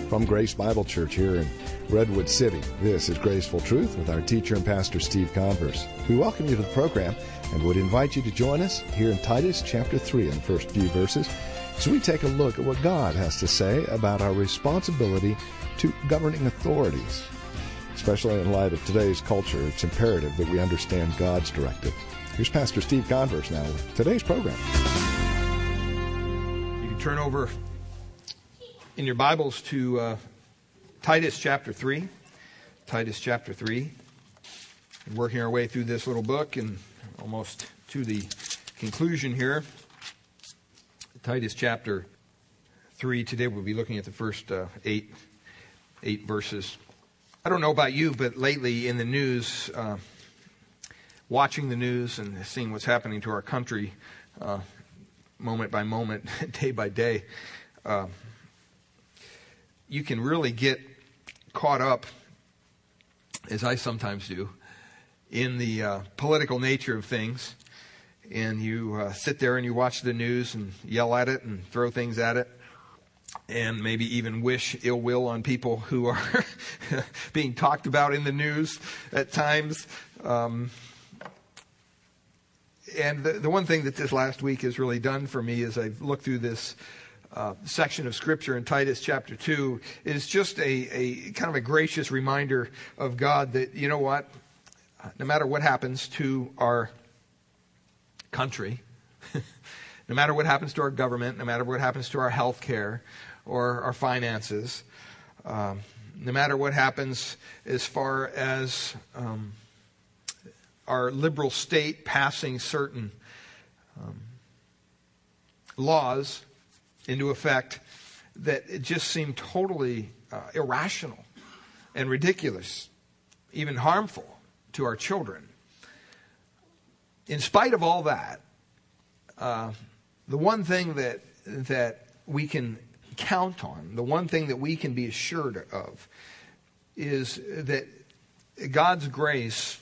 From Grace Bible Church here in Redwood City, this is Graceful Truth with our teacher and pastor Steve Converse. We welcome you to the program and would invite you to join us here in Titus chapter 3 in the first few verses as we take a look at what God has to say about our responsibility to governing authorities. Especially in light of today's culture, it's imperative that we understand God's directive. Here's Pastor Steve Converse now with today's program. You can turn over in your Bibles to Titus chapter 3. Titus chapter 3. We're working our way through this little book and almost to the conclusion here. Titus chapter 3. Today we'll be looking at the first eight verses. I don't know about you, but lately in the news, watching the news and seeing what's happening to our country moment by moment, day by day, you can really get caught up, as I sometimes do, in the political nature of things. And you sit there and you watch the news and yell at it and throw things at it. And maybe even wish ill will on people who are being talked about in the news at times. And the one thing that this last week has really done for me as I've looked through this section of Scripture in Titus chapter 2 is just a kind of a gracious reminder of God that, you know what, no matter what happens to our country, no matter what happens to our government, no matter what happens to our health care or our finances, no matter what happens as far as our liberal state passing certain laws into effect that it just seem totally irrational and ridiculous, even harmful to our children. In spite of all that, the one thing that we can count on, the one thing that we can be assured of, is that God's grace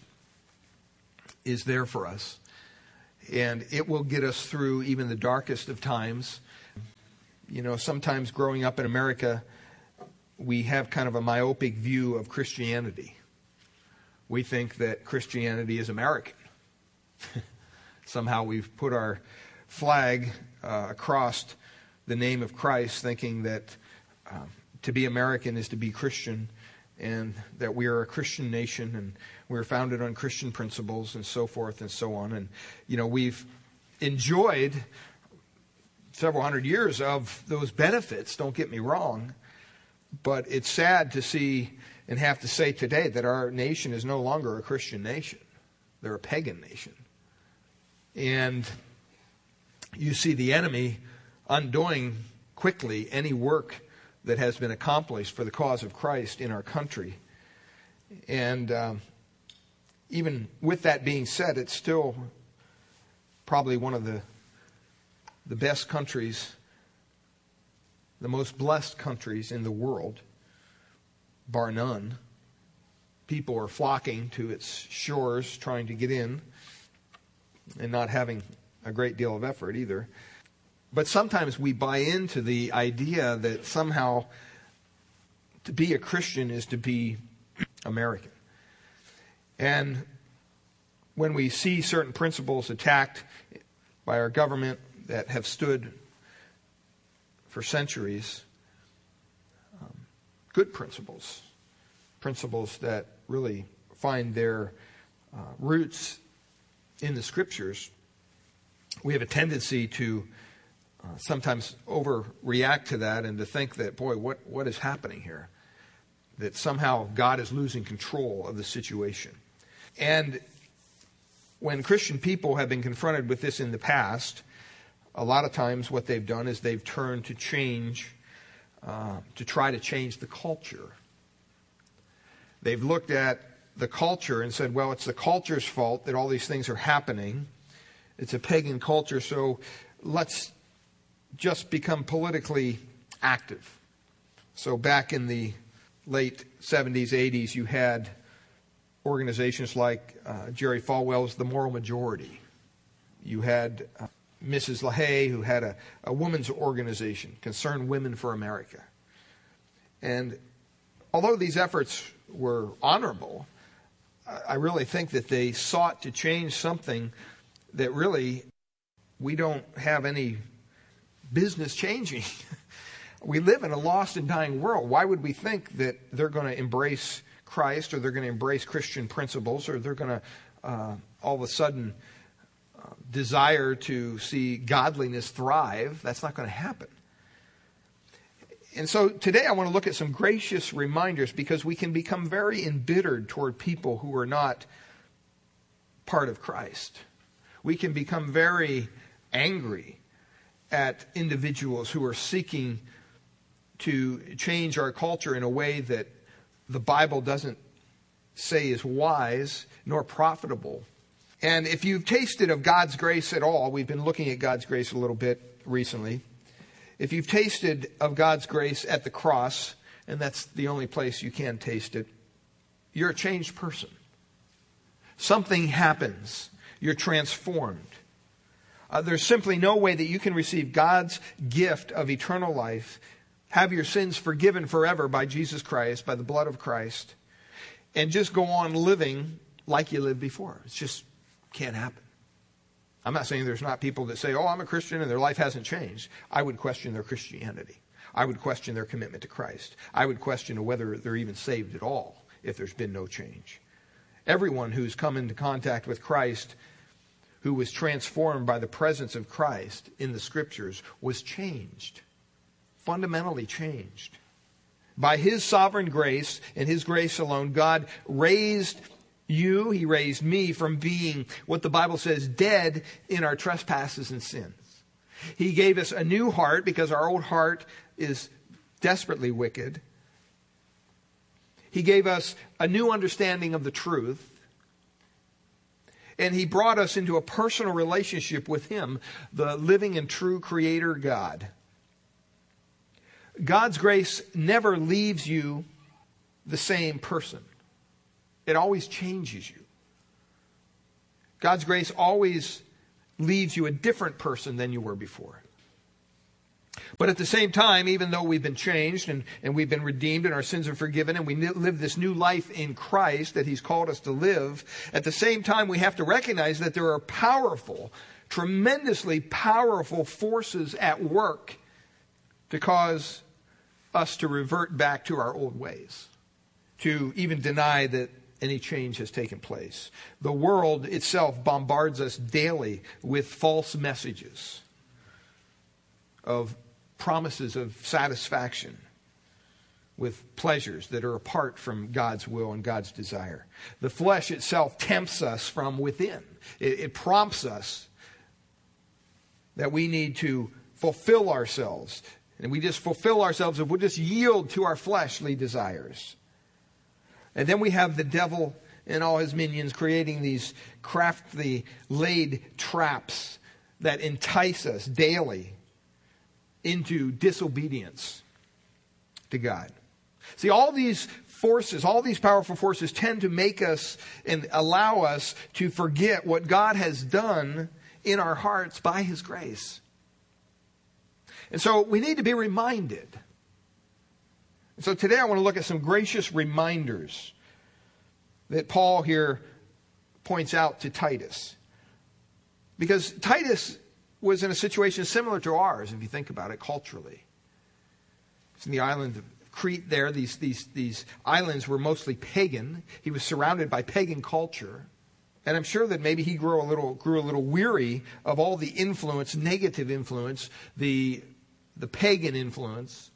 is there for us, and it will get us through even the darkest of times. You know, sometimes growing up in America, we have kind of a myopic view of Christianity. We think that Christianity is American. Somehow we've put our flag across the name of Christ, thinking that to be American is to be Christian, and that we are a Christian nation, and we're founded on Christian principles, and so forth and so on. And, you know, we've enjoyed several hundred years of those benefits, don't get me wrong, but it's sad to see and have to say today that our nation is no longer a Christian nation. They're a pagan nation. And you see the enemy undoing quickly any work that has been accomplished for the cause of Christ in our country. And even with that being said, it's still probably one of the best countries, the most blessed countries in the world, bar none. People are flocking to its shores, trying to get in, and not having a great deal of effort either. But sometimes we buy into the idea that somehow to be a Christian is to be American. And when we see certain principles attacked by our government that have stood for centuries, good principles that really find their roots in the Scriptures, we have a tendency to sometimes overreact to that and to think that, boy, what is happening here? That somehow God is losing control of the situation. And when Christian people have been confronted with this in the past, a lot of times what they've done is they've turned to try to change the culture. They've looked at the culture and said, well, it's the culture's fault that all these things are happening. It's a pagan culture, so let's just become politically active. So back in the late 70s, 80s, you had organizations like Jerry Falwell's The Moral Majority. You had Mrs. LaHaye, who had a women's organization, Concerned Women for America. And although these efforts were honorable, I really think that they sought to change something that really we don't have any business changing. We live in a lost and dying world. Why would we think that they're going to embrace Christ, or they're going to embrace Christian principles, or they're going to all of a sudden desire to see godliness thrive? That's not going to happen. And so today I want to look at some gracious reminders, because we can become very embittered toward people who are not part of Christ. We can become very angry at individuals who are seeking to change our culture in a way that the Bible doesn't say is wise nor profitable. And if you've tasted of God's grace at all, we've been looking at God's grace a little bit recently. If you've tasted of God's grace at the cross, and that's the only place you can taste it, you're a changed person. Something happens. You're transformed. There's simply no way that you can receive God's gift of eternal life, have your sins forgiven forever by Jesus Christ, by the blood of Christ, and just go on living like you lived before. It just can't happen. I'm not saying there's not people that say, oh, I'm a Christian, and their life hasn't changed. I would question their Christianity. I would question their commitment to Christ. I would question whether they're even saved at all if there's been no change. Everyone who's come into contact with Christ, who was transformed by the presence of Christ in the Scriptures, was changed. Fundamentally changed. By His sovereign grace and His grace alone, God raised you, He raised me from being what the Bible says, dead in our trespasses and sins. He gave us a new heart because our old heart is desperately wicked. He gave us a new understanding of the truth. And He brought us into a personal relationship with Him, the living and true Creator God. God's grace never leaves you the same person. It always changes you. God's grace always leaves you a different person than you were before. But at the same time, even though we've been changed and we've been redeemed and our sins are forgiven and we live this new life in Christ that He's called us to live, at the same time we have to recognize that there are powerful, tremendously powerful forces at work to cause us to revert back to our old ways, to even deny that any change has taken place. The world itself bombards us daily with false messages of promises of satisfaction, with pleasures that are apart from God's will and God's desire. The flesh itself tempts us from within. It prompts us that we need to fulfill ourselves. And we just fulfill ourselves if we'll just yield to our fleshly desires. And then we have the devil and all his minions creating these craftily laid traps that entice us daily into disobedience to God. See, all these forces, all these powerful forces tend to make us and allow us to forget what God has done in our hearts by His grace. And so we need to be reminded. And so today I want to look at some gracious reminders that Paul here points out to Titus. Because Titus was in a situation similar to ours, if you think about it culturally. It's in the island of Crete there. These islands were mostly pagan. He was surrounded by pagan culture. And I'm sure that maybe he grew a little weary of all the influence, negative influence, the pagan influence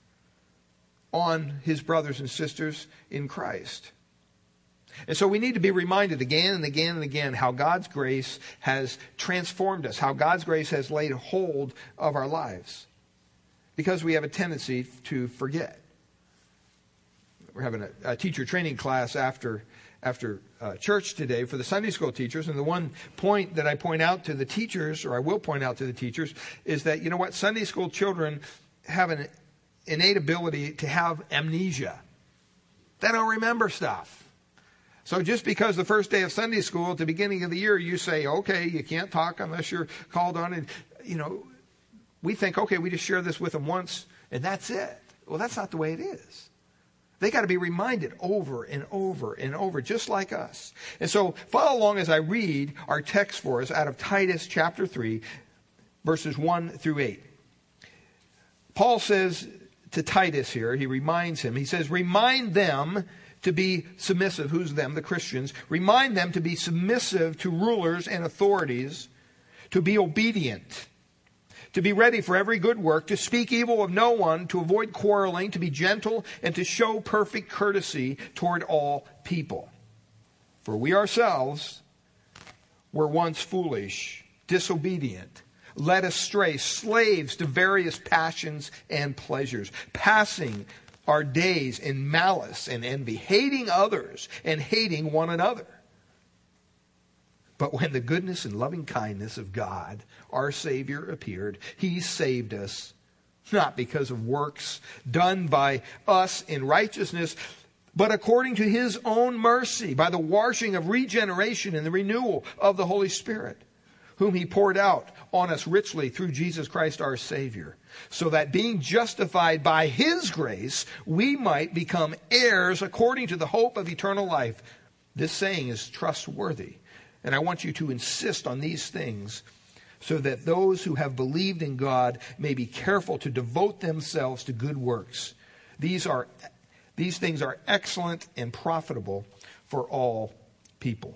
on his brothers and sisters in Christ. And so we need to be reminded again and again and again how God's grace has transformed us, how God's grace has laid hold of our lives. Because we have a tendency to forget. We're having a teacher training class after church today for the Sunday school teachers. And the one point that I point out to the teachers, or I will point out to the teachers, is that, you know what, Sunday school children have an innate ability to have amnesia. They don't remember stuff. So just because the first day of Sunday school at the beginning of the year you say, okay, you can't talk unless you're called on, and we think, okay, we just share this with them once and that's it. Well, that's not the way it is. They got to be reminded over and over and over, just like us. And so follow along as I read our text for us out of Titus chapter 3, verses 1 through 8. Paul says to Titus here, he reminds him, he says, remind them to be submissive. Who's them? The Christians. Remind them to be submissive to rulers and authorities, to be obedient, to be ready for every good work, to speak evil of no one, to avoid quarreling, to be gentle, and to show perfect courtesy toward all people. For we ourselves were once foolish, disobedient, led astray, slaves to various passions and pleasures, passing our days in malice and envy, hating others and hating one another. But when the goodness and loving kindness of God, our Savior, appeared, He saved us, not because of works done by us in righteousness, but according to His own mercy, by the washing of regeneration and the renewal of the Holy Spirit, whom He poured out on us richly through Jesus Christ our Savior, so that being justified by His grace, we might become heirs according to the hope of eternal life. This saying is trustworthy. And I want you to insist on these things so that those who have believed in God may be careful to devote themselves to good works. These things are excellent and profitable for all people.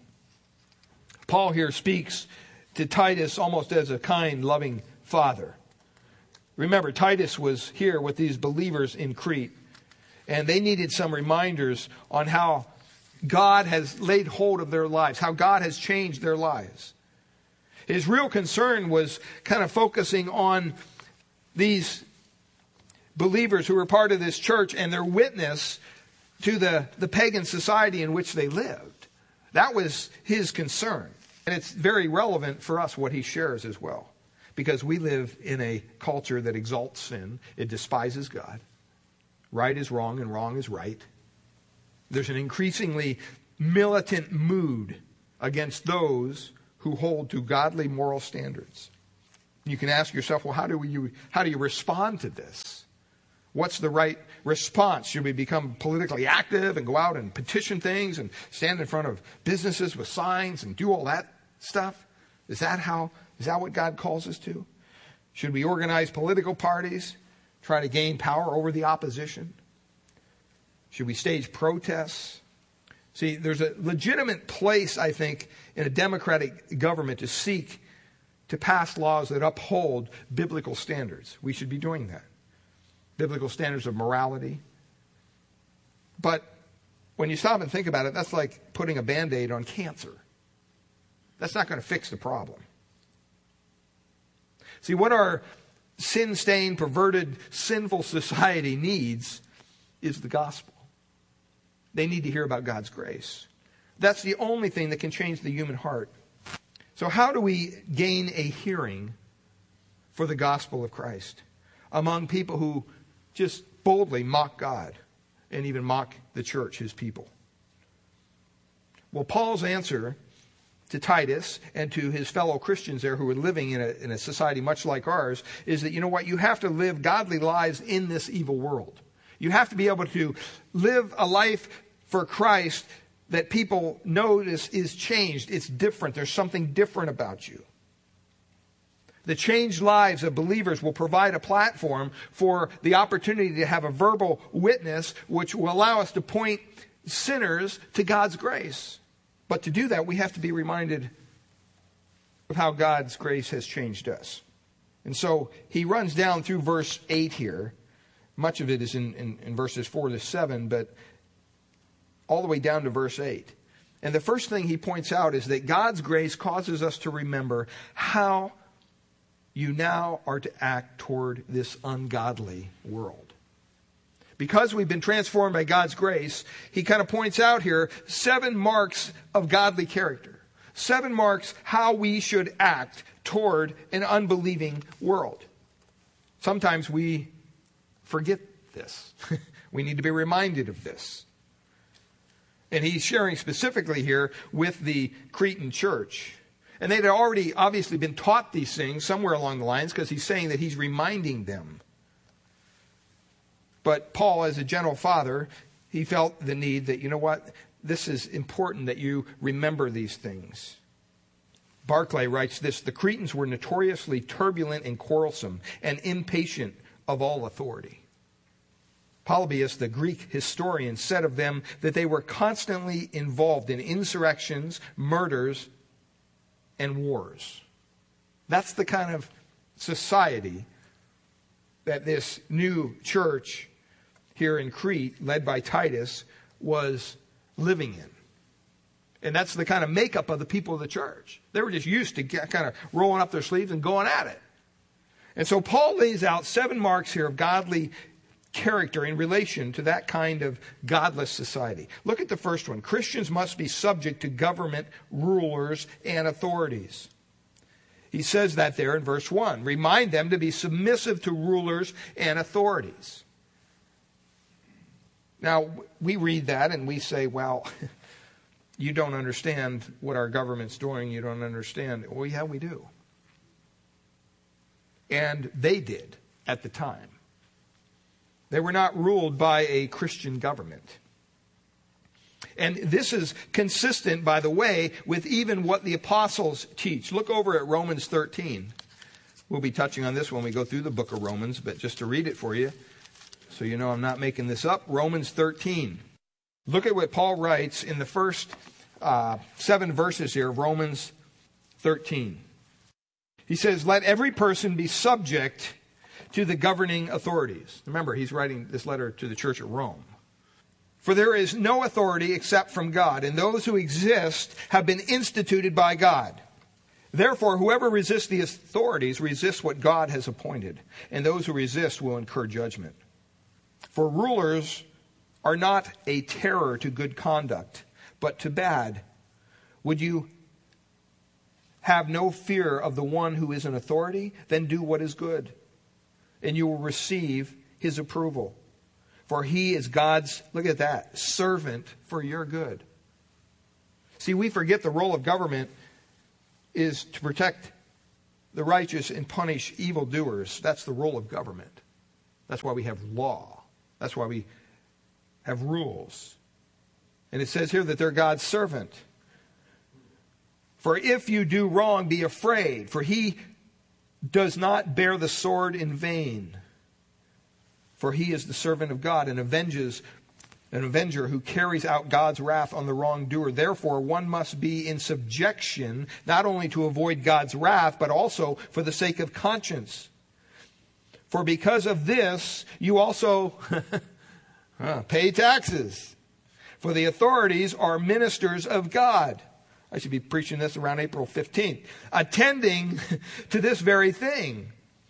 Paul here speaks to Titus almost as a kind, loving father. Remember, Titus was here with these believers in Crete, and they needed some reminders on how God has laid hold of their lives, how God has changed their lives. His real concern was kind of focusing on these believers who were part of this church and their witness to the pagan society in which they lived. That was his concern. And it's very relevant for us what he shares as well. Because we live in a culture that exalts sin. It despises God. Right is wrong and wrong is right. There's an increasingly militant mood against those who hold to godly moral standards. You can ask yourself, well, how do you respond to this? What's the right response? Should we become politically active and go out and petition things and stand in front of businesses with signs and do all that stuff? Is that what God calls us to? Should we organize political parties, try to gain power over the opposition? Should we stage protests? See, there's a legitimate place, I think, in a democratic government to seek to pass laws that uphold biblical standards. We should be doing that. Biblical standards of morality. But when you stop and think about it, that's like putting a Band-Aid on cancer. That's not going to fix the problem. See, what our sin-stained, perverted, sinful society needs is the gospel. They need to hear about God's grace. That's the only thing that can change the human heart. So how do we gain a hearing for the gospel of Christ among people who just boldly mock God and even mock the church, his people? Well, Paul's answer to Titus and to his fellow Christians there who are living in a society much like ours is that, you know what, you have to live godly lives in this evil world. You have to be able to live a life for Christ that people notice is changed. It's different. There's something different about you. The changed lives of believers will provide a platform for the opportunity to have a verbal witness which will allow us to point sinners to God's grace. But to do that, we have to be reminded of how God's grace has changed us. And so he runs down through verse 8 here. Much of it is in verses 4 to 7, but all the way down to verse 8. And the first thing he points out is that God's grace causes us to remember how you now are to act toward this ungodly world. Because we've been transformed by God's grace, he kind of points out here 7 marks of godly character. 7 marks how we should act toward an unbelieving world. Sometimes we forget this. We need to be reminded of this. And he's sharing specifically here with the Cretan church. And they'd already obviously been taught these things somewhere along the lines because he's saying that he's reminding them. But Paul, as a gentle father, he felt the need that, you know what, this is important that you remember these things. Barclay writes this: the Cretans were notoriously turbulent and quarrelsome and impatient of all authority. Polybius, the Greek historian, said of them that they were constantly involved in insurrections, murders, and wars. That's the kind of society that this new church here in Crete, led by Titus, was living in. And that's the kind of makeup of the people of the church. They were just used to kind of rolling up their sleeves and going at it. And so Paul lays out 7 marks here of godly character in relation to that kind of godless society. Look at the first one. Christians must be subject to government, rulers, and authorities. He says that there in verse 1. Remind them to be submissive to rulers and authorities. Now, we read that and we say, well, you don't understand what our government's doing. You don't understand. Well, yeah, we do. And they did at the time. They were not ruled by a Christian government. And this is consistent, by the way, with even what the apostles teach. Look over at Romans 13. We'll be touching on this when we go through the book of Romans, but just to read it for you, so you know I'm not making this up. Romans 13. Look at what Paul writes in the first 7 verses here of Romans 13. He says, let every person be subject to the governing authorities. Remember, he's writing this letter to the church at Rome. For there is no authority except from God, and those who exist have been instituted by God. Therefore, whoever resists the authorities resists what God has appointed, and those who resist will incur judgment. For rulers are not a terror to good conduct, but to bad. Would you have no fear of the one who is in authority? Then do what is good, and you will receive his approval. For he is God's, look at that, servant for your good. See, we forget the role of government is to protect the righteous and punish evildoers. That's the role of government. That's why we have law. That's why we have rules. And it says here that they're God's servant. For if you do wrong, be afraid, for he does not bear the sword in vain. For he is the servant of God and an avenger who carries out God's wrath on the wrongdoer. Therefore, one must be in subjection, not only to avoid God's wrath, but also for the sake of conscience. For because of this, you also pay taxes. For the authorities are ministers of God. I should be preaching this around April 15th. Attending to this very thing.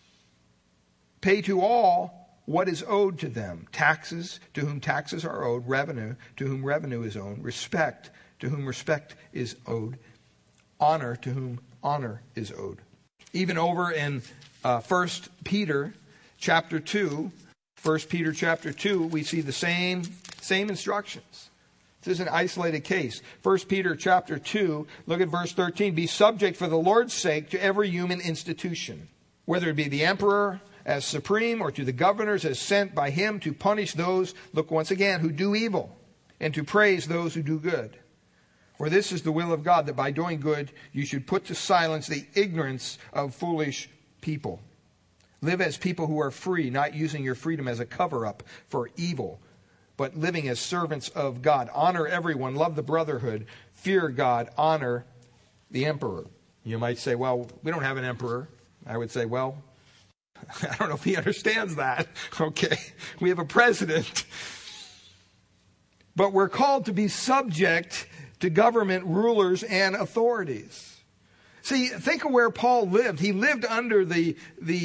Pay to all what is owed to them. Taxes, to whom taxes are owed. Revenue, to whom revenue is owed. Respect, to whom respect is owed. Honor, to whom honor is owed. Even over in 1 Peter chapter 2, 1 Peter chapter 2, we see the same instructions. This is an isolated case. 1 Peter chapter 2, look at verse 13. Be subject for the Lord's sake to every human institution, whether it be the emperor as supreme or to the governors as sent by him to punish those, look once again, who do evil, and to praise those who do good. For this is the will of God, that by doing good you should put to silence the ignorance of foolish people. Live as people who are free, not using your freedom as a cover-up for evil, but living as servants of God. Honor everyone, love the brotherhood, fear God, honor the emperor. You might say, well, we don't have an emperor. I would say, well, I don't know if he understands that. Okay, we have a president. But we're called to be subject to government, rulers, and authorities. See, think of where Paul lived. He lived under the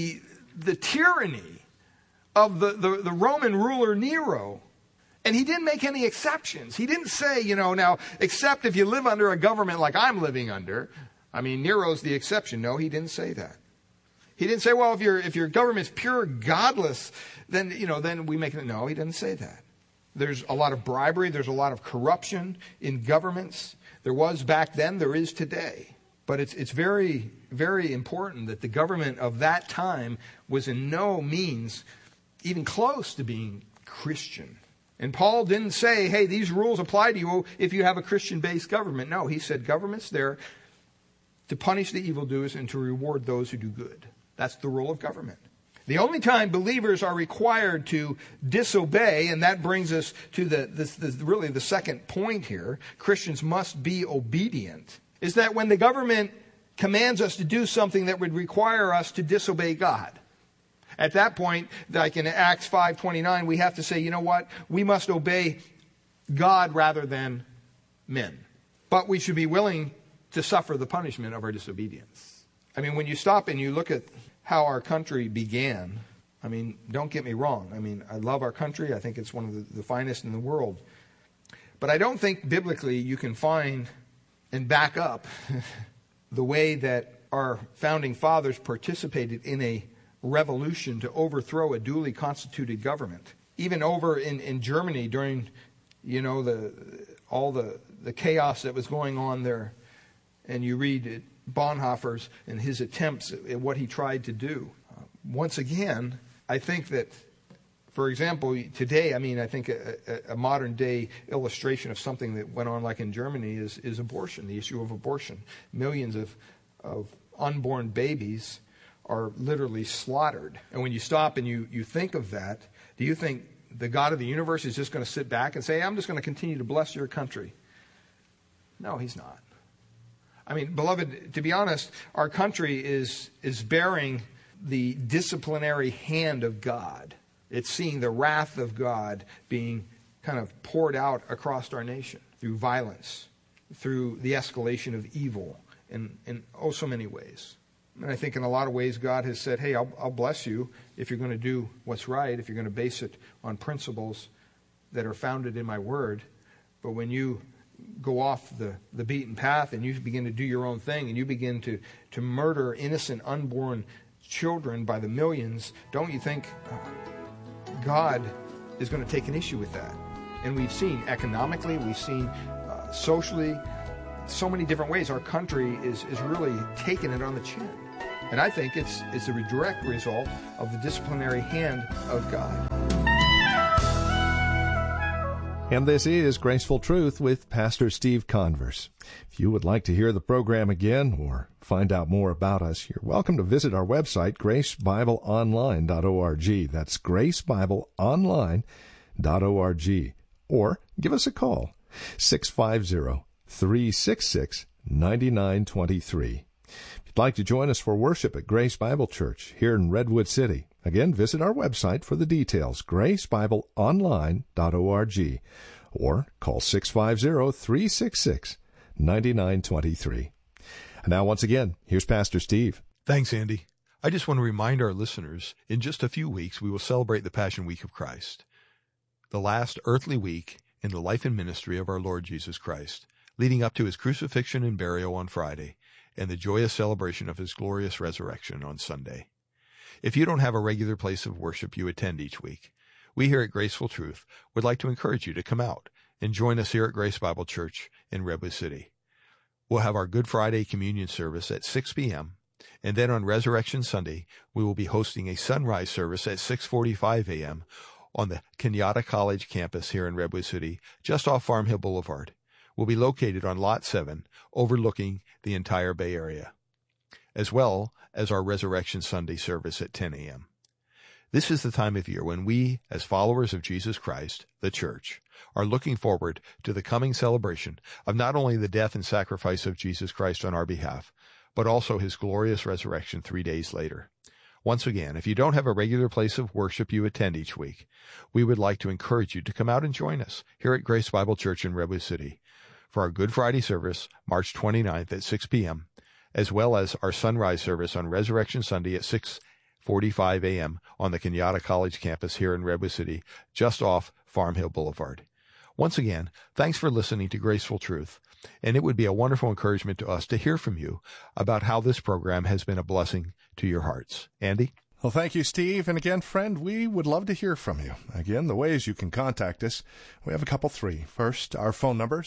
tyranny of the Roman ruler Nero. And he didn't make any exceptions. He didn't say, now, except if you live under a government like I'm living under. I mean, Nero's the exception. No, he didn't say that. He didn't say, well, if your government's pure godless, then we make it. No, he didn't say that. There's a lot of bribery. There's a lot of corruption in governments. There was back then. There is today. But it's very, very important that the government of that time was in no means even close to being Christian. And Paul didn't say, hey, these rules apply to you if you have a Christian-based government. No, he said government's there to punish the evildoers and to reward those who do good. That's the role of government. The only time believers are required to disobey, and that brings us to really the second point here, Christians must be obedient, is that when the government commands us to do something that would require us to disobey God. At that point, like in Acts 5:29, we have to say, you know what? We must obey God rather than men. But we should be willing to suffer the punishment of our disobedience. I mean, when you stop and you look at how our country began, I mean, don't get me wrong. I mean, I love our country. I think it's one of the finest in the world. But I don't think biblically you can find and back up the way that our founding fathers participated in a revolution to overthrow a duly constituted government. Even over in Germany during, all the chaos that was going on there, and you read Bonhoeffer's and his attempts at what he tried to do. Once again, I think that, for example, today, I think a modern day illustration of something that went on like in Germany is abortion, the issue of abortion. Millions of unborn babies are literally slaughtered. And when you stop and you think of that, do you think the God of the universe is just going to sit back and say, I'm just going to continue to bless your country? No, he's not. I mean, beloved, to be honest, our country is bearing the disciplinary hand of God. It's seeing the wrath of God being kind of poured out across our nation through violence, through the escalation of evil in so many ways. And I think in a lot of ways God has said, hey, I'll bless you if you're going to do what's right, if you're going to base it on principles that are founded in my word. But when you go off the beaten path and you begin to do your own thing and you begin to murder innocent unborn children by the millions, don't you think God is going to take an issue with that? And we've seen economically, we've seen socially, so many different ways our country is really taking it on the chin. And I think it's a direct result of the disciplinary hand of God. And this is Graceful Truth with Pastor Steve Converse. If you would like to hear the program again or find out more about us, you're welcome to visit our website, gracebibleonline.org. That's gracebibleonline.org. Or give us a call, 650-366-9923. If you'd like to join us for worship at Grace Bible Church here in Redwood City, again, visit our website for the details, gracebibleonline.org, or call 650-366-9923. And now, once again, here's Pastor Steve. Thanks, Andy. I just want to remind our listeners, in just a few weeks, we will celebrate the Passion Week of Christ, the last earthly week in the life and ministry of our Lord Jesus Christ, leading up to his crucifixion and burial on Friday, and the joyous celebration of his glorious resurrection on Sunday. If you don't have a regular place of worship you attend each week, we here at Graceful Truth would like to encourage you to come out and join us here at Grace Bible Church in Redwood City. We'll have our Good Friday communion service at 6 p.m., and then on Resurrection Sunday, we will be hosting a sunrise service at 6:45 a.m. on the Kenyatta College campus here in Redwood City, just off Farm Hill Boulevard. We'll be located on Lot 7, overlooking the entire Bay Area, as well as our Resurrection Sunday service at 10 a.m. This is the time of year when we, as followers of Jesus Christ, the Church, are looking forward to the coming celebration of not only the death and sacrifice of Jesus Christ on our behalf, but also his glorious resurrection 3 days later. Once again, if you don't have a regular place of worship you attend each week, we would like to encourage you to come out and join us here at Grace Bible Church in Redwood City for our Good Friday service, March 29th at 6 p.m., as well as our sunrise service on Resurrection Sunday at 6:45 a.m. on the Kenyatta College campus here in Redwood City, just off Farm Hill Boulevard. Once again, thanks for listening to Graceful Truth, and it would be a wonderful encouragement to us to hear from you about how this program has been a blessing to your hearts. Andy? Well, thank you, Steve. And again, friend, we would love to hear from you. Again, the ways you can contact us, we have a couple, three. First, our phone number,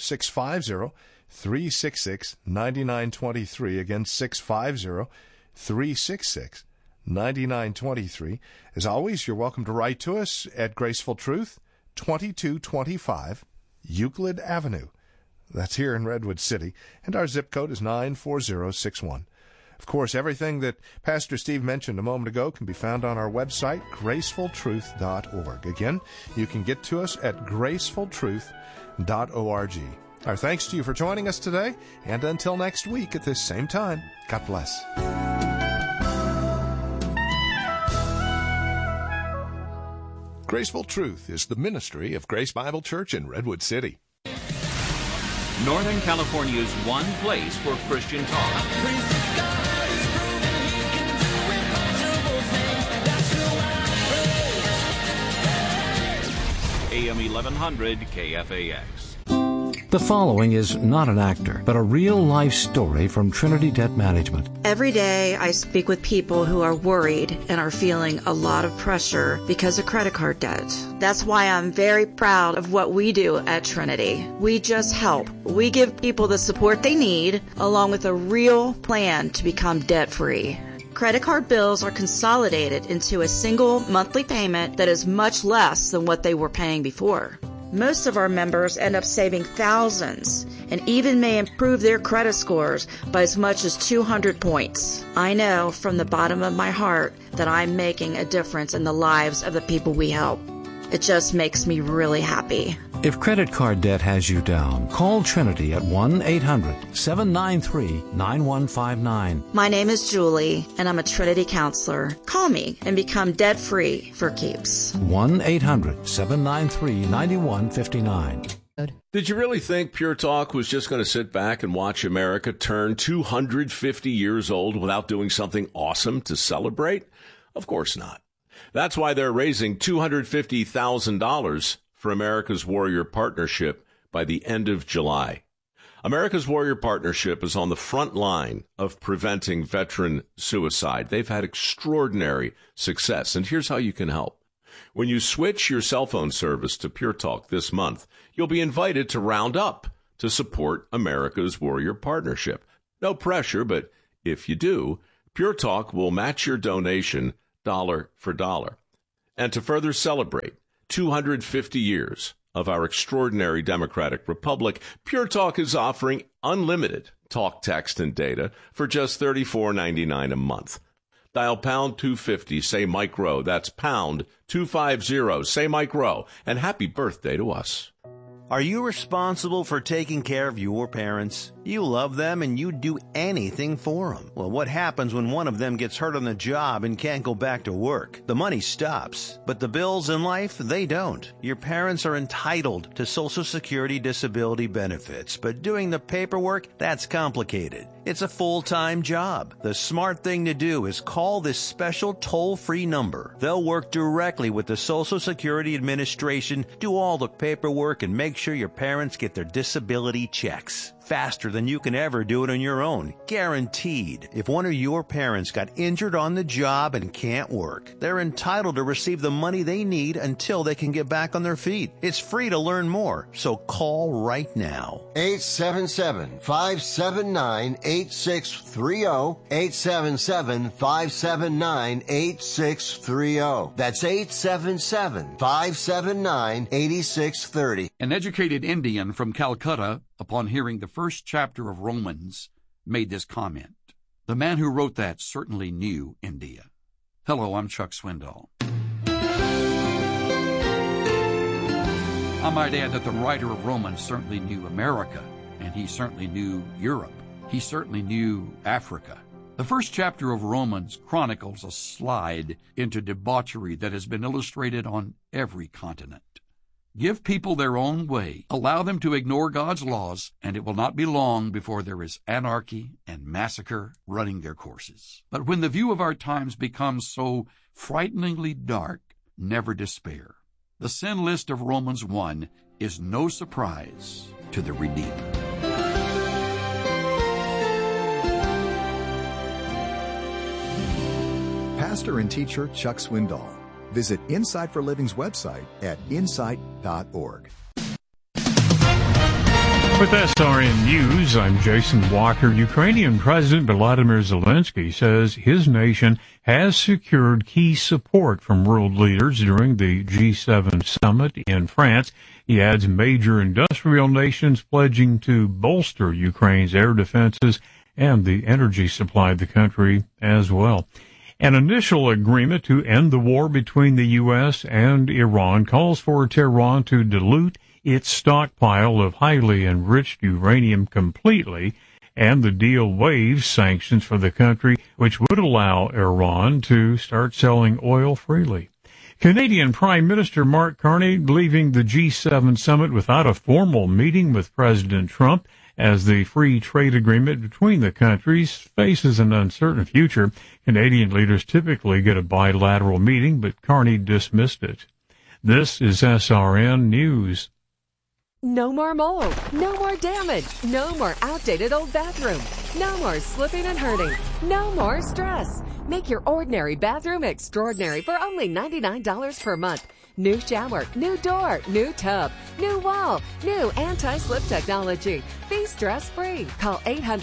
650-366-9923. Again, 650-366-9923. As always, you're welcome to write to us at Graceful Truth, 2225 Euclid Avenue. That's here in Redwood City, and our zip code is 94061. Of course, everything that Pastor Steve mentioned a moment ago can be found on our website, gracefultruth.org. Again, you can get to us at gracefultruth.org. Our thanks to you for joining us today, and until next week at this same time, God bless. Graceful Truth is the ministry of Grace Bible Church in Redwood City. Northern California's one place for Christian talk. AM 1100 KFAX. The following is not an actor, but a real-life story from Trinity Debt Management. Every day I speak with people who are worried and are feeling a lot of pressure because of credit card debt. That's why I'm very proud of what we do at Trinity. We just help. We give people the support they need, along with a real plan to become debt-free. Credit card bills are consolidated into a single monthly payment that is much less than what they were paying before. Most of our members end up saving thousands and even may improve their credit scores by as much as 200 points. I know from the bottom of my heart that I'm making a difference in the lives of the people we help. It just makes me really happy. If credit card debt has you down, call Trinity at 1-800-793-9159. My name is Julie, and I'm a Trinity counselor. Call me and become debt-free for keeps. 1-800-793-9159. Did you really think Pure Talk was just going to sit back and watch America turn 250 years old without doing something awesome to celebrate? Of course not. That's why they're raising $250,000 for America's Warrior Partnership by the end of July. America's Warrior Partnership is on the front line of preventing veteran suicide. They've had extraordinary success, and here's how you can help. When you switch your cell phone service to Pure Talk this month, you'll be invited to round up to support America's Warrior Partnership. No pressure, but if you do, Pure Talk will match your donation dollar for dollar. And to further celebrate 250 years of our extraordinary democratic republic, Pure Talk is offering unlimited talk, text, and data for just $34.99 a month. Dial pound 250, say Mike Rowe. That's pound 250, say Mike Rowe. And happy birthday to us. Are you responsible for taking care of your parents? You love them and you'd do anything for them. Well, what happens when one of them gets hurt on the job and can't go back to work? The money stops, but the bills in life, they don't. Your parents are entitled to Social Security disability benefits, but doing the paperwork, that's complicated. It's a full-time job. The smart thing to do is call this special toll-free number. They'll work directly with the Social Security Administration, do all the paperwork, and make sure your parents get their disability checks. Faster than you can ever do it on your own. Guaranteed. If one of your parents got injured on the job and can't work, they're entitled to receive the money they need until they can get back on their feet. It's free to learn more, so call right now. 877-579-8630. 877-579-8630. That's 877-579-8630. An educated Indian from Calcutta, upon hearing the first chapter of Romans, made this comment. The man who wrote that certainly knew India. Hello, I'm Chuck Swindoll. I might add that the writer of Romans certainly knew America, and he certainly knew Europe. He certainly knew Africa. The first chapter of Romans chronicles a slide into debauchery that has been illustrated on every continent. Give people their own way, allow them to ignore God's laws, and it will not be long before there is anarchy and massacre running their courses. But when the view of our times becomes so frighteningly dark, never despair. The sin list of Romans 1 is no surprise to the Redeemer. Pastor and teacher Chuck Swindoll. Visit Insight for Living's website at insight.org. With SRN News, I'm Jason Walker. Ukrainian President Volodymyr Zelensky says his nation has secured key support from world leaders during the G7 summit in France. He adds major industrial nations pledging to bolster Ukraine's air defenses and the energy supply of the country as well. An initial agreement to end the war between the U.S. and Iran calls for Tehran to dilute its stockpile of highly enriched uranium completely, and the deal waives sanctions for the country, which would allow Iran to start selling oil freely. Canadian Prime Minister Mark Carney leaving the G7 summit without a formal meeting with President Trump as the free trade agreement between the countries faces an uncertain future. Canadian leaders typically get a bilateral meeting, but Carney dismissed it. This is SRN News. No more mold, no more damage, no more outdated old bathroom, no more slipping and hurting, no more stress. Make your ordinary bathroom extraordinary for only $99 per month. New shower, new door, new tub, new wall, new anti-slip technology. Be stress-free. Call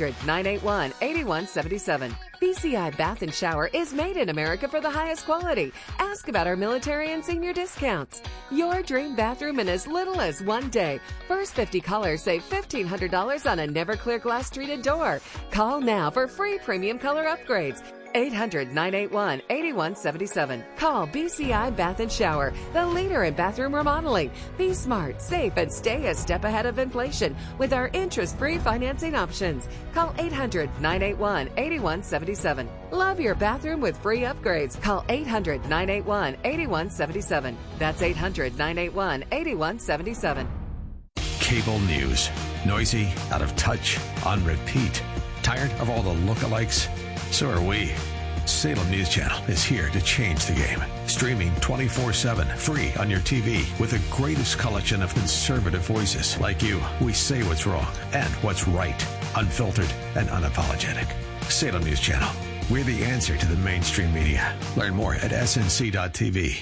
800-981-8177. BCI Bath and Shower is made in America for the highest quality. Ask about our military and senior discounts. Your dream bathroom in as little as 1 day. First 50 callers save $1,500 on a never clear glass treated door. Call now for free premium color upgrades. 800-981-8177. Call BCI Bath and Shower, the leader in bathroom remodeling. Be smart, safe, and stay a step ahead of inflation with our interest-free financing options. Call 800-981-8177. Love your bathroom with free upgrades. Call 800-981-8177. That's 800-981-8177. Cable news. Noisy, out of touch, on repeat. Tired of all the lookalikes? So are we. Salem News Channel is here to change the game. Streaming 24/7, free on your TV with the greatest collection of conservative voices like you. We say what's wrong and what's right, unfiltered and unapologetic. Salem News Channel. We're the answer to the mainstream media. Learn more at snc.tv.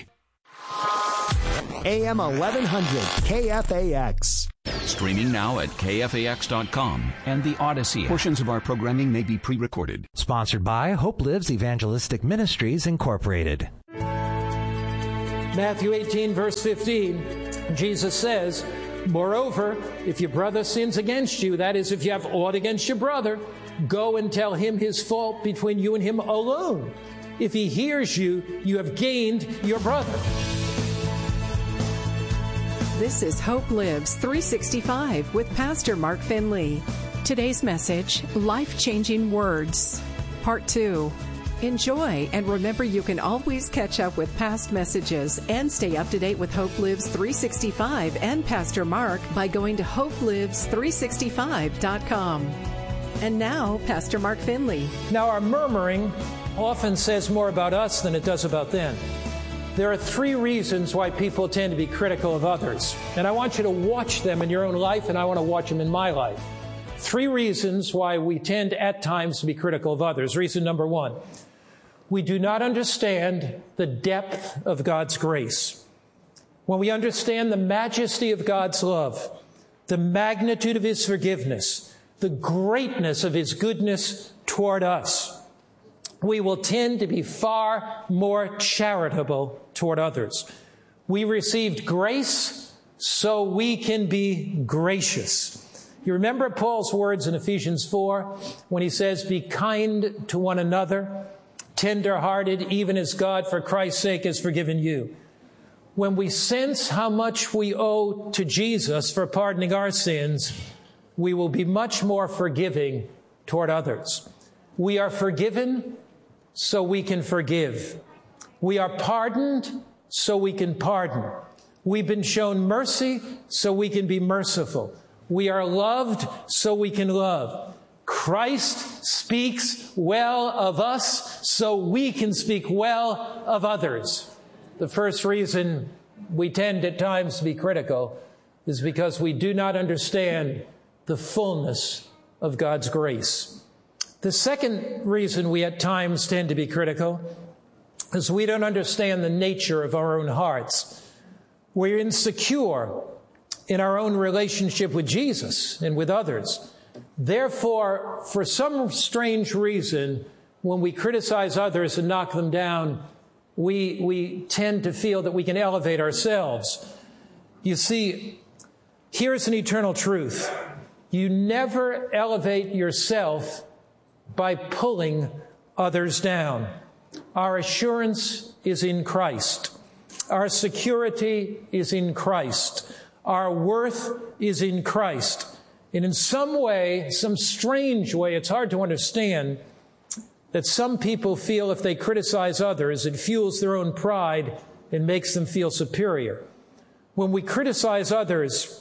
AM 1100 KFAX. Streaming now at KFAX.com and the Odyssey. Portions of our programming may be pre-recorded. Sponsored by Hope Lives Evangelistic Ministries, Incorporated. Matthew 18, verse 15, Jesus says, "Moreover, if your brother sins against you, that is, if you have aught against your brother, go and tell him his fault between you and him alone. If he hears you, you have gained your brother." This is Hope Lives 365 with Pastor Mark Finley. Today's message, Life-Changing Words, Part 2. Enjoy, and remember you can always catch up with past messages and stay up to date with Hope Lives 365 and Pastor Mark by going to hopelives365.com. And now, Pastor Mark Finley. Now, our murmuring often says more about us than it does about them. There are 3 reasons why people tend to be critical of others. And I want you to watch them in your own life, and I want to watch them in my life. 3 reasons why we tend at times to be critical of others. Reason number 1, we do not understand the depth of God's grace. When we understand the majesty of God's love, the magnitude of His forgiveness, the greatness of His goodness toward us, we will tend to be far more charitable toward others. We received grace so we can be gracious. You remember Paul's words in Ephesians 4 when he says, "Be kind to one another, tender-hearted, even as God for Christ's sake has forgiven you." When we sense how much we owe to Jesus for pardoning our sins, we will be much more forgiving toward others. We are forgiven so we can forgive. We are pardoned so we can pardon. We've been shown mercy so we can be merciful. We are loved so we can love. Christ speaks well of us so we can speak well of others. The first reason we tend at times to be critical is because we do not understand the fullness of God's grace. The second reason we at times tend to be critical is we don't understand the nature of our own hearts. We're insecure in our own relationship with Jesus and with others. Therefore, for some strange reason, when we criticize others and knock them down, we tend to feel that we can elevate ourselves. You see, here's an eternal truth. You never elevate yourself by pulling others down. Our assurance is in Christ. Our security is in Christ. Our worth is in Christ. And in some way, some strange way, it's hard to understand that some people feel if they criticize others, it fuels their own pride and makes them feel superior. When we criticize others,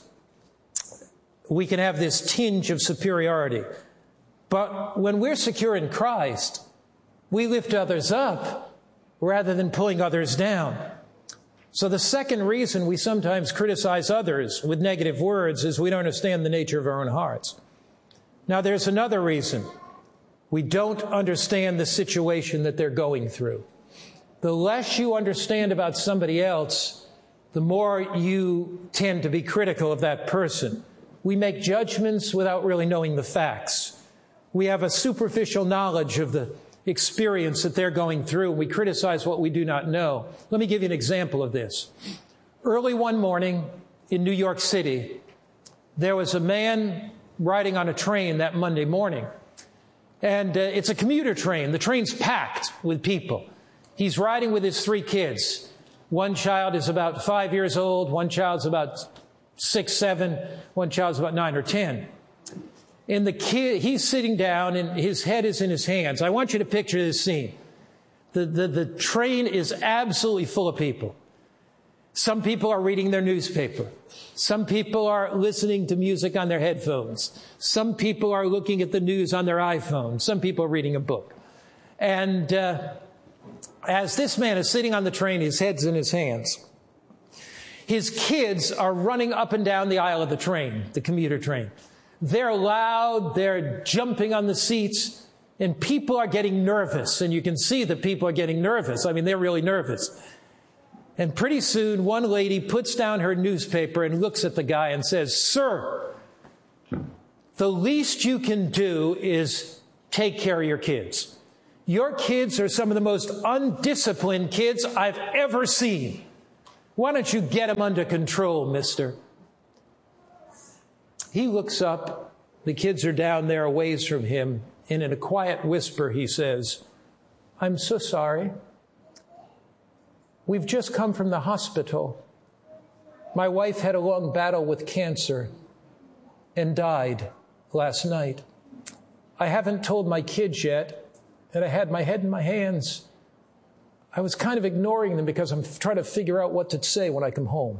we can have this tinge of superiority. But when we're secure in Christ, we lift others up rather than pulling others down. So the second reason we sometimes criticize others with negative words is we don't understand the nature of our own hearts. Now there's another reason. We don't understand the situation that they're going through. The less you understand about somebody else, the more you tend to be critical of that person. We make judgments without really knowing the facts. We have a superficial knowledge of the experience that they're going through. We criticize what we do not know. Let me give you an example of this. Early one morning in New York City, there was a man riding on a train that Monday morning. And it's a commuter train. The train's packed with people. He's riding with his 3 kids. One child is about 5 years old. One child's about 6, 7. One child's about 9 or 10. And the kid, he's sitting down and his head is in his hands. I want you to picture this scene. The train is absolutely full of people. Some people are reading their newspaper. Some people are listening to music on their headphones. Some people are looking at the news on their iPhone. Some people are reading a book. And as this man is sitting on the train, his head's in his hands, his kids are running up and down the aisle of the train, the commuter train. They're loud, they're jumping on the seats, and people are getting nervous. And you can see that people are getting nervous. I mean, they're really nervous. And pretty soon, one lady puts down her newspaper and looks at the guy and says, "Sir, the least you can do is take care of your kids. Your kids are some of the most undisciplined kids I've ever seen. Why don't you get them under control, mister?" He looks up. The kids are down there a ways from him. And in a quiet whisper, he says, "I'm so sorry. We've just come from the hospital. My wife had a long battle with cancer and died last night. I haven't told my kids yet, and I had my head in my hands. I was kind of ignoring them because I'm trying to figure out what to say when I come home."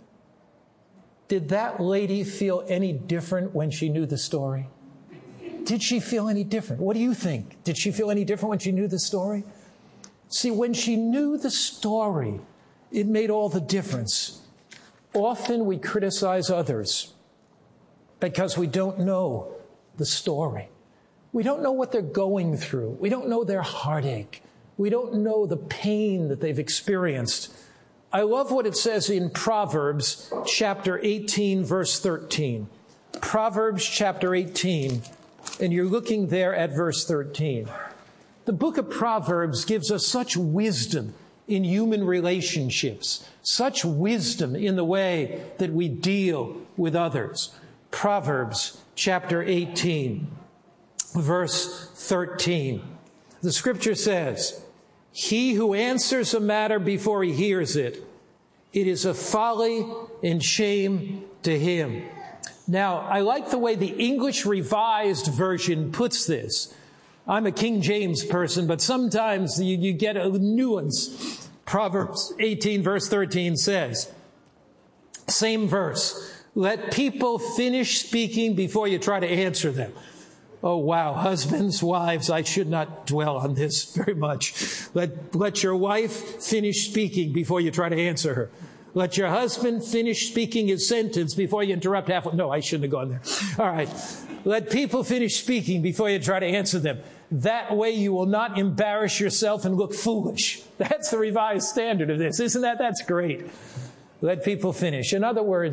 Did that lady feel any different when she knew the story? Did she feel any different? What do you think? Did she feel any different when she knew the story? See, when she knew the story, it made all the difference. Often we criticize others because we don't know the story. We don't know what they're going through. We don't know their heartache. We don't know the pain that they've experienced. I love what it says in Proverbs chapter 18, verse 13. Proverbs chapter 18, and you're looking there at verse 13. The book of Proverbs gives us such wisdom in human relationships, such wisdom in the way that we deal with others. Proverbs chapter 18, verse 13. The scripture says, "He who answers a matter before he hears it, it is a folly and shame to him." Now, I like the way the English Revised Version puts this. I'm a King James person, but sometimes you get a nuance. Proverbs 18, verse 13 says, same verse, "Let people finish speaking before you try to answer them." Oh, wow. Husbands, wives, I should not dwell on this very much. Let your wife finish speaking before you try to answer her. Let your husband finish speaking his sentence before you interrupt halfway. No, I shouldn't have gone there. All right. Let people finish speaking before you try to answer them. That way you will not embarrass yourself and look foolish. That's the Revised Standard of this. Isn't that? That's great. Let people finish. In other words,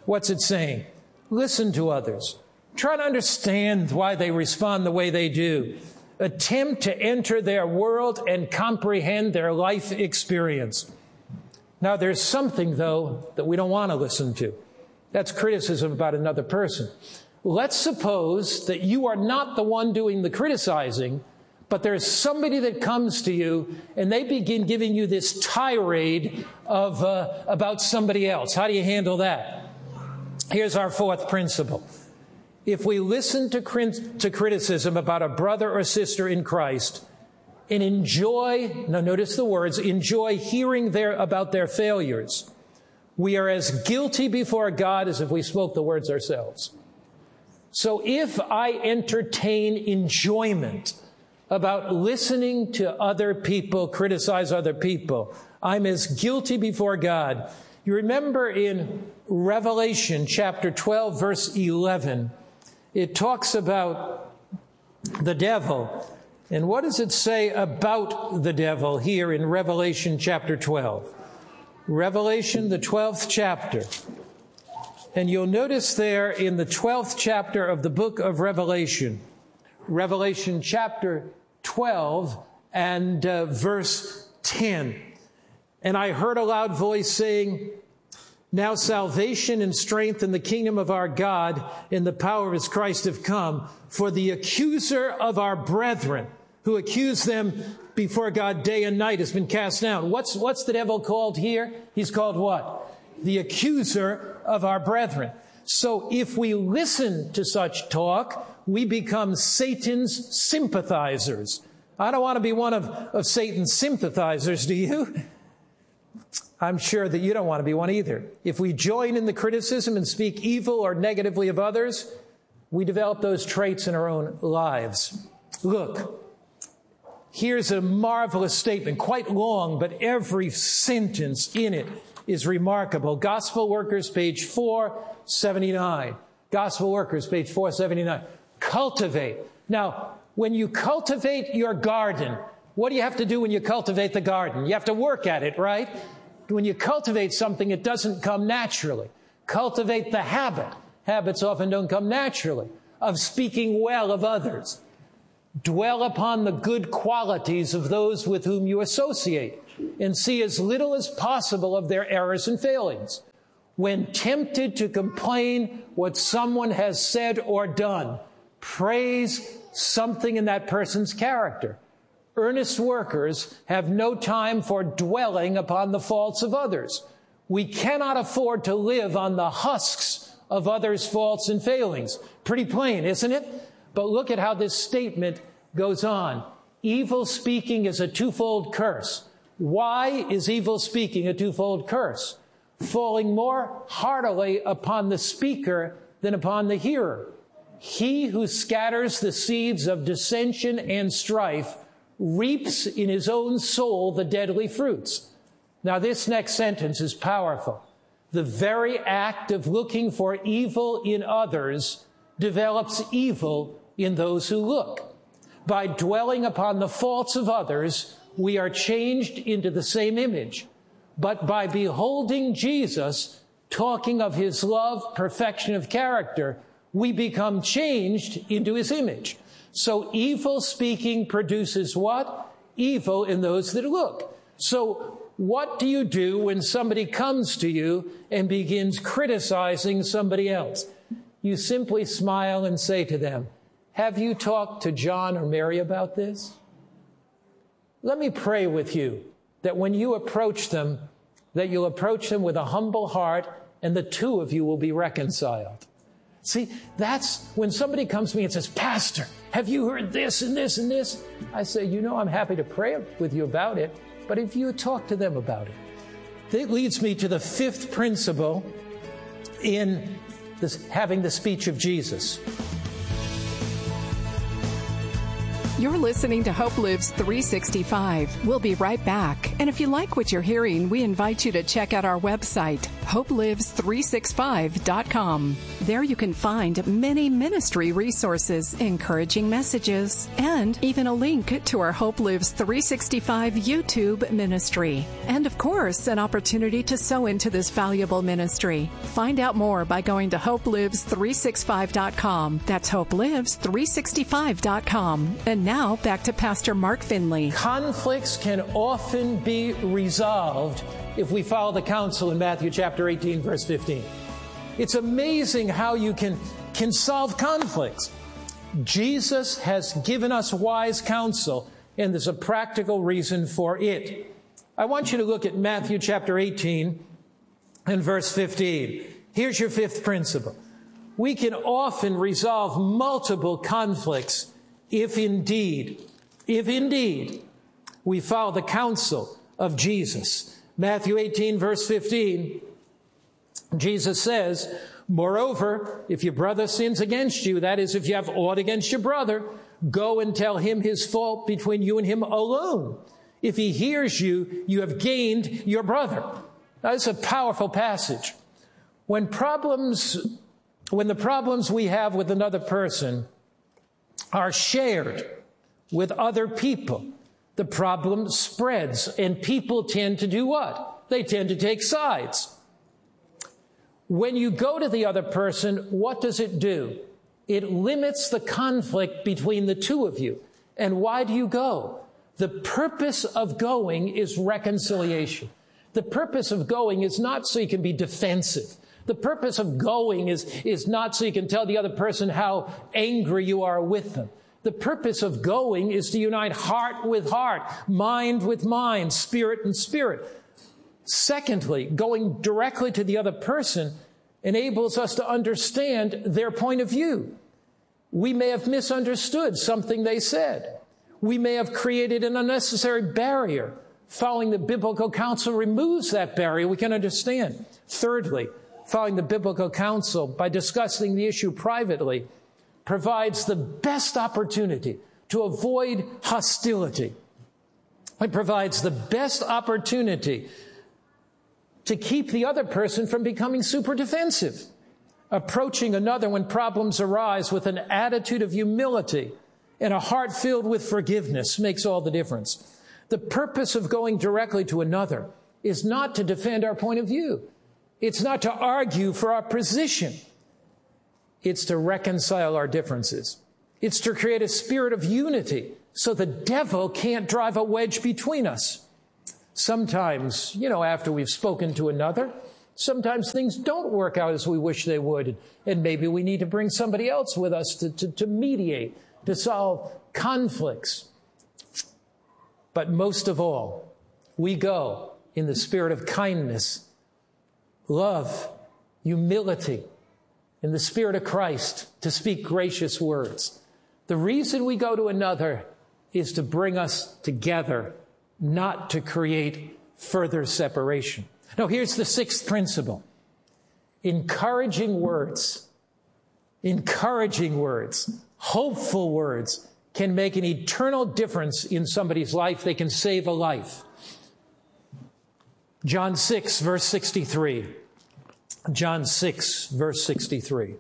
What's it saying? Listen to others. Try to understand why they respond the way they do. Attempt to enter their world and comprehend their life experience. Now, there's something, though, that we don't want to listen to. That's criticism about another person. Let's suppose that you are not the one doing the criticizing, but there's somebody that comes to you and they begin giving you this tirade of about somebody else. How do you handle that? Here's our fourth principle. If we listen to criticism about a brother or sister in Christ and enjoy, now notice the words, enjoy hearing about their failures, we are as guilty before God as if we spoke the words ourselves. So if I entertain enjoyment about listening to other people criticize other people, I'm as guilty before God. You remember in Revelation chapter 12, verse 11, it talks about the devil. And what does it say about the devil here in Revelation chapter 12? Revelation, the 12th chapter. And you'll notice there in the 12th chapter of the book of Revelation, Revelation chapter 12 and verse 10. And I heard a loud voice saying, now salvation and strength in the kingdom of our God and the power of his Christ have come. For the accuser of our brethren, who accused them before God day and night, has been cast down. What's the devil called here? He's called what? The accuser of our brethren. So if we listen to such talk, we become Satan's sympathizers. I don't want to be one of Satan's sympathizers, do you? I'm sure that you don't want to be one either. If we join in the criticism and speak evil or negatively of others, we develop those traits in our own lives. Look, here's a marvelous statement, quite long, but every sentence in it is remarkable. Gospel Workers, page 479. Gospel Workers, page 479. Cultivate. Now, when you cultivate your garden, what do you have to do when you cultivate the garden? You have to work at it, right? When you cultivate something, it doesn't come naturally. Cultivate the habit. Habits often don't come naturally. Of speaking well of others. Dwell upon the good qualities of those with whom you associate and see as little as possible of their errors and failings. When tempted to complain what someone has said or done, praise something in that person's character. Earnest workers have no time for dwelling upon the faults of others. We cannot afford to live on the husks of others' faults and failings. Pretty plain, isn't it? But look at how this statement goes on. Evil speaking is a twofold curse. Why is evil speaking a twofold curse? Falling more heartily upon the speaker than upon the hearer. He who scatters the seeds of dissension and strife reaps in his own soul the deadly fruits. Now, this next sentence is powerful. The very act of looking for evil in others develops evil in those who look. By dwelling upon the faults of others, we are changed into the same image. But by beholding Jesus, talking of his love, perfection of character, we become changed into his image. So evil speaking produces what? Evil in those that look. So what do you do when somebody comes to you and begins criticizing somebody else? You simply smile and say to them, have you talked to John or Mary about this? Let me pray with you that when you approach them, that you'll approach them with a humble heart and the two of you will be reconciled. See, that's when somebody comes to me and says, Pastor, have you heard this and this and this? I say, I'm happy to pray with you about it, but if you talk to them about it. That leads me to the fifth principle in this, having the speech of Jesus. You're listening to Hope Lives 365. We'll be right back. And if you like what you're hearing, we invite you to check out our website, hopelives365.com. There you can find many ministry resources, encouraging messages, and even a link to our Hope Lives 365 YouTube ministry. And of course, an opportunity to sow into this valuable ministry. Find out more by going to hopelives365.com. That's hopelives365.com. And now back to Pastor Mark Finley. Conflicts can often be resolved if we follow the counsel in Matthew chapter 18, verse 15. It's amazing how you can solve conflicts. Jesus has given us wise counsel, and there's a practical reason for it. I want you to look at Matthew chapter 18 and verse 15. Here's your fifth principle. We can often resolve multiple conflicts if indeed we follow the counsel of Jesus. Matthew 18, verse 15, Jesus says, moreover, if your brother sins against you, that is, if you have aught against your brother, go and tell him his fault between you and him alone. If he hears you, you have gained your brother. That's a powerful passage. When the problems we have with another person are shared with other people, the problem spreads, and people tend to do what? They tend to take sides. When you go to the other person, what does it do? It limits the conflict between the two of you. And why do you go? The purpose of going is reconciliation. The purpose of going is not so you can be defensive. The purpose of going is not so you can tell the other person how angry you are with them. The purpose of going is to unite heart with heart, mind with mind, spirit and spirit. Secondly, going directly to the other person enables us to understand their point of view. We may have misunderstood something they said. We may have created an unnecessary barrier. Following the biblical counsel removes that barrier. We can understand. Thirdly, following the biblical counsel by discussing the issue privately provides the best opportunity to avoid hostility. It provides the best opportunity to keep the other person from becoming super defensive. Approaching another when problems arise with an attitude of humility and a heart filled with forgiveness makes all the difference. The purpose of going directly to another is not to defend our point of view. It's not to argue for our position. It's to reconcile our differences. It's to create a spirit of unity so the devil can't drive a wedge between us. Sometimes, after we've spoken to another, sometimes things don't work out as we wish they would. And maybe we need to bring somebody else with us to mediate, to solve conflicts. But most of all, we go in the spirit of kindness, love, humility, in the Spirit of Christ to speak gracious words. The reason we go to another is to bring us together, not to create further separation. Now, here's the sixth principle. Encouraging words, hopeful words can make an eternal difference in somebody's life. They can save a life. John 6, verse 63. John 6, verse 63.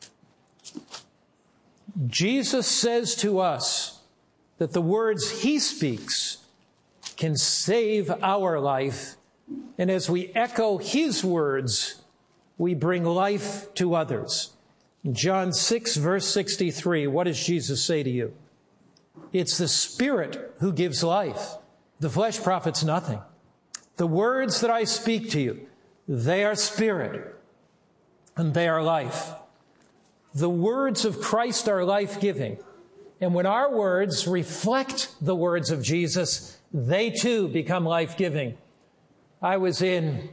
Jesus says to us that the words he speaks can save our life, and as we echo his words, we bring life to others. John 6, verse 63, what does Jesus say to you? It's the Spirit who gives life. The flesh profits nothing. The words that I speak to you, they are spirit and they are life. The words of Christ are life-giving. And when our words reflect the words of Jesus, they too become life-giving. I was in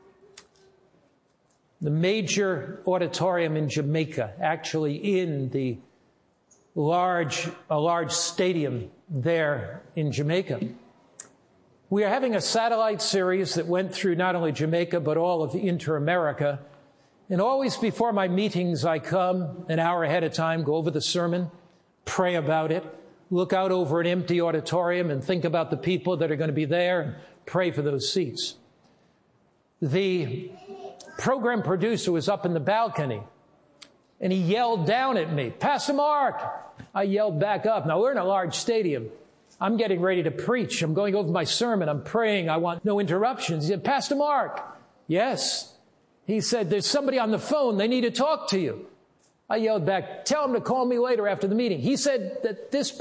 the major auditorium in Jamaica, actually in a large stadium there in Jamaica. We are having a satellite series that went through not only Jamaica, but all of Inter-America. And always before my meetings, I come an hour ahead of time, go over the sermon, pray about it, look out over an empty auditorium and think about the people that are going to be there and pray for those seats. The program producer was up in the balcony, and he yelled down at me, "Pastor Mark!" I yelled back up. Now, we're in a large stadium. I'm getting ready to preach. I'm going over my sermon. I'm praying. I want no interruptions. He said, "Pastor Mark." "Yes." He said, "There's somebody on the phone. They need to talk to you." I yelled back, "Tell him to call me later after the meeting." He said that this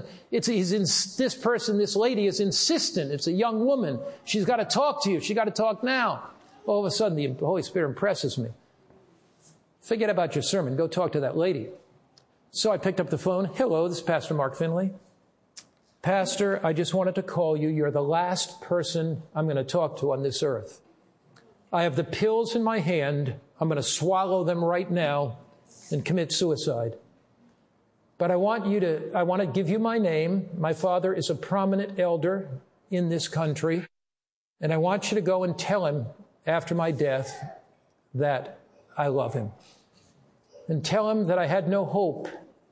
lady is insistent. It's a young woman. She's got to talk to you. She got to talk now. All of a sudden, the Holy Spirit impresses me. "Forget about your sermon. Go talk to that lady." So I picked up the phone. "Hello, this is Pastor Mark Finley." "Pastor, I just wanted to call you. You're the last person I'm going to talk to on this earth. I have the pills in my hand. I'm going to swallow them right now and commit suicide. But I want to give you my name. My father is a prominent elder in this country, and I want you to go and tell him after my death that I love him. And tell him that I had no hope."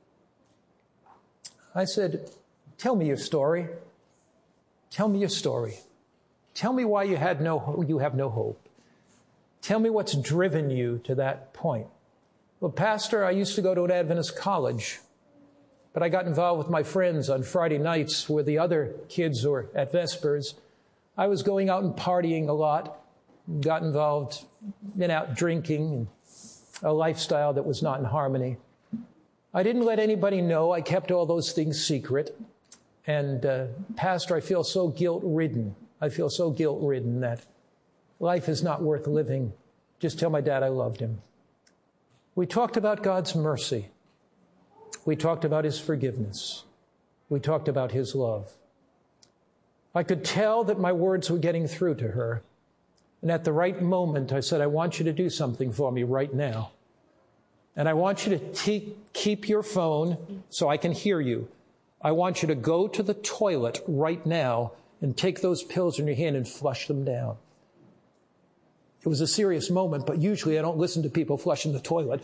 I said, "Tell me your story. Tell me your story. Tell me why you have no hope. Tell me what's driven you to that point." "Well, Pastor, I used to go to an Adventist college, but I got involved with my friends on Friday nights where the other kids were at Vespers. I was going out and partying a lot, got involved in out drinking and a lifestyle that was not in harmony. I didn't let anybody know. I kept all those things secret. And, Pastor, I feel so guilt-ridden. I feel so guilt-ridden that life is not worth living. Just tell my dad I loved him." We talked about God's mercy. We talked about his forgiveness. We talked about his love. I could tell that my words were getting through to her. And at the right moment, I said, "I want you to do something for me right now. And I want you to keep your phone so I can hear you. I want you to go to the toilet right now and take those pills in your hand and flush them down." It was a serious moment, but usually I don't listen to people flushing the toilet.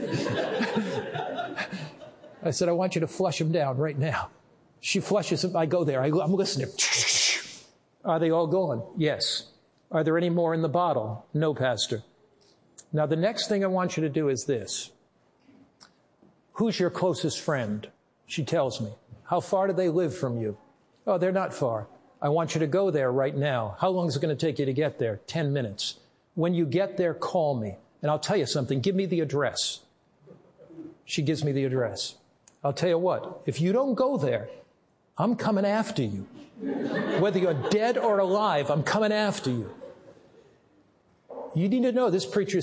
I said, "I want you to flush them down right now." She flushes them. I go there. I'm listening. "Are they all gone?" "Yes." "Are there any more in the bottle?" "No, Pastor." "Now, the next thing I want you to do is this. Who's your closest friend?" She tells me. "How far do they live from you?" "Oh, they're not far." "I want you to go there right now." "How long is it going to take you to get there?" 10 minutes. "When you get there, call me. And I'll tell you something. Give me the address." She gives me the address. "I'll tell you what. If you don't go there, I'm coming after you. Whether you're dead or alive, I'm coming after you." You need to know this preacher